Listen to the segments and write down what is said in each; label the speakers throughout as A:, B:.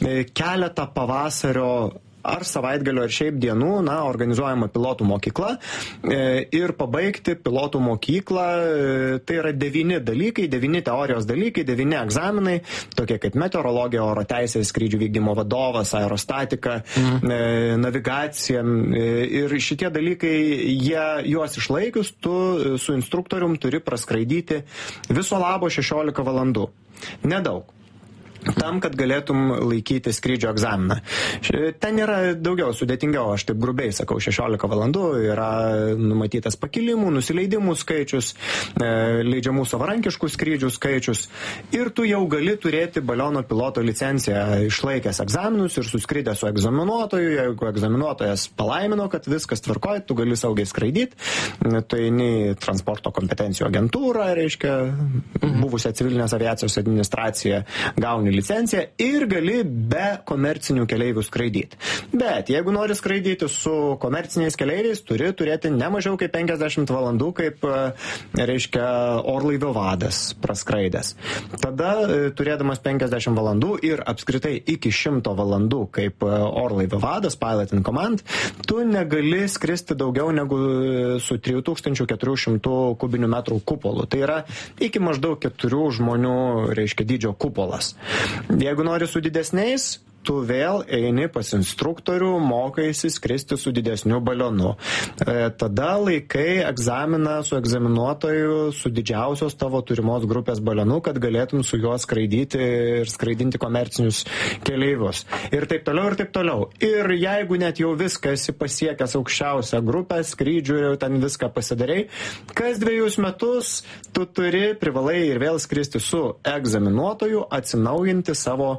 A: keletą pavasario ar savaitgalio, ar šiaip dienų, organizuojama pilotų mokykla ir pabaigti pilotų mokyklą, tai yra 9 dalykai, 9 teorijos dalykai, 9 egzaminai, tokie kaip meteorologija, oro teisė, skrydžių vykdymo vadovas, aerostatika, navigacija ir šitie dalykai, juos išlaikius, tu su instruktorium turi praskraidyti viso labo 16 valandų. Nedaug. Tam, kad galėtum laikyti skrydžio egzaminą. Ten yra daugiau sudėtingiau, aš taip grubiai sakau, 16 valandų yra numatytas pakilimų, nusileidimų skaičius, leidžiamų savarankiškų skrydžių skaičius ir tu jau gali turėti baliono piloto licenciją išlaikęs egzaminus ir suskridęs su egzaminuotoju. Jeigu egzaminuotojas palaimino, kad viskas tvarkoja, tu gali saugiai skraidyti, tu eini transporto kompetencijų agentūrą, reiškia, buvusią civilinės aviacijos administraciją, gauni licenciją ir gali be komercinių keleivių skraidyti. Bet jeigu nori skraidyti su komerciniais keleiviais, turi turėti ne mažiau kaip 50 valandų, kaip, reiškia, orlaivio vadas praskraidęs. Tada, turėdamas 50 valandų ir apskritai iki 100 valandų kaip orlaivio vadas, pilot in command, tu negali skristi daugiau negu su 3400 kubinių metrų kupolu. Tai yra iki maždaug 4 žmonių, reiškia, dydžio kupolas. Jeigu nori su didesniais, tu vėl eini pas instruktorių, mokaisi skristi su didesniu balionu. Tada laikai egzaminą su egzaminuotoju, su didžiausios tavo turimos grupės balionu, kad galėtum su juo skraidyti ir skraidinti komercinius keleivius. Ir taip toliau, ir taip toliau. Ir jeigu net jau viską esi pasiekęs aukščiausią grupę, skrydžių ir ten viską pasidarai, kas 2 metus tu privalai ir vėl skristi su egzaminuotoju, atsinaujinti savo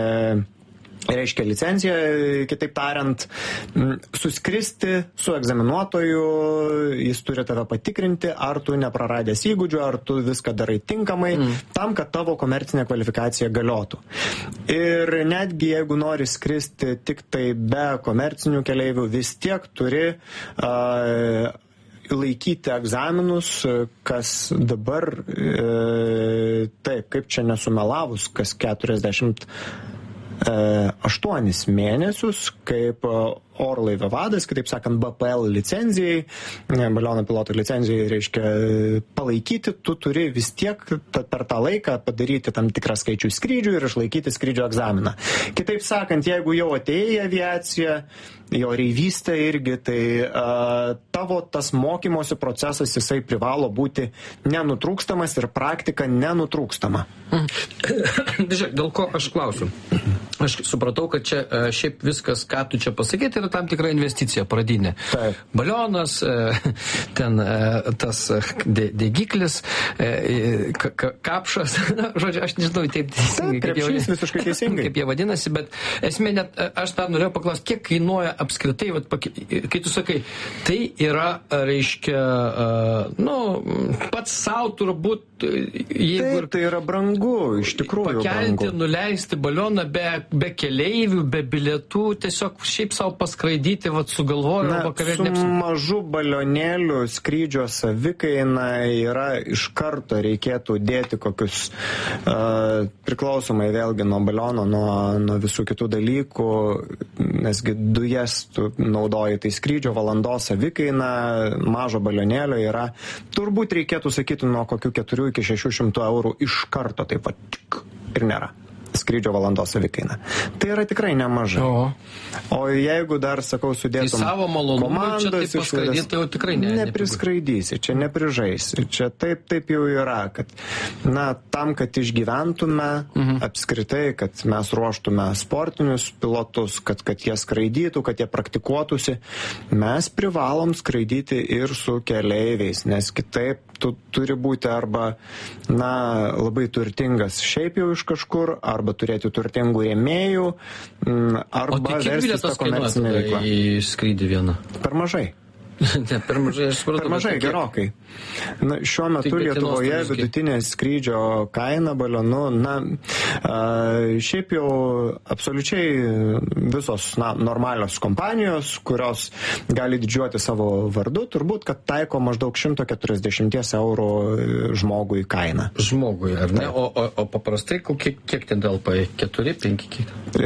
A: reiškia licenciją, kitaip tariant, suskristi su egzaminuotoju, jis turi tave patikrinti, ar tu nepraradęs įgūdžių, ar tu viską darai tinkamai, tam, kad tavo komercinė kvalifikacija galiotų. Ir netgi jeigu nori skristi tik tai be komercinių keleivių, vis tiek turi laikyti egzaminus, kas dabar, taip, kaip čia nesumelavus, kas 48 mėnesius, kaip orlaivio vadas, kitaip sakant, BPL licenzijai, baliono piloto licenzijai, reiškia, palaikyti, tu turi vis tiek per tą laiką padaryti tam tikrą skaičių skrydžių ir išlaikyti skrydžio egzaminą. Kitaip sakant, jeigu jau atėjai į aviaciją, jo reivystė irgi, tai tavo tas mokymosi procesas, jisai privalo būti nenutrūkstamas ir praktika nenutrūkstama.
B: Žiūrėk, dėl ko aš klausiu? Aš supratau, kad čia šiaip viskas, ką tu čia pasakyti, yra tam tikra investicija pradinė. Taip. Balionas, ten tas degiklis, kapšas, žodžiu, aš nežinau, taip teisingai,
A: krepšys visiškai teisingai,
B: kaip jie vadinasi, bet esmė net, aš dar norėjau paklausti, kiek kainuoja apskritai, kai tu sakai, tai yra, reiškia, pats savo turbūt, jeigu...
A: Taip, tai yra brangu, iš tikrųjų
B: pakelti, nuleisti balioną be keleivių, be bilietų, tiesiog šiaip savo paskraidyti, sugalvoju vakarėlį.
A: Su mažu balionėliu skrydžio savikaina yra iš karto reikėtų dėti kokius, priklausomai vėlgi nuo baliono, nuo visų kitų dalykų, nesgi dujas tu naudoji, tai skrydžio valandos savikaina mažo balionėlio yra, turbūt reikėtų sakyti nuo kokių 4 iki 600 eurų iš karto, taip pat ir nėra skrydžio valandos savikaina. Tai yra tikrai nemažai. O jeigu dar, sakau, sudėtum komandas,
B: tai jau tikrai
A: nepriskraidysi, čia neprižaisi. Čia taip jau yra, kad tam, kad išgyventume apskritai, kad mes ruoštume sportinius pilotus, kad jie skraidytų, kad jie praktikuotųsi, mes privalom skraidyti ir su keleiviais, nes kitaip tu turi būti arba labai turtingas šiaip jau iš kažkur, arba turėti turtingų rėmėjų, arba verstis tą komercinę veiklą.
B: Į skrydį vieną?
A: Per mažai.
B: Ne, per mažai, aš supratau.
A: Per mažai, gerokai. Šiuo metu Lietuvoje vidutinė skrydžio kaina balionu, šiaip jau absoliučiai visos normalios kompanijos, kurios gali didžiuoti savo vardu, turbūt, kad taiko maždaug 140 eurų žmogui kainą.
B: Žmogui, ar ne? O paprastai, kiek ten telpa? 4, 5, kiek?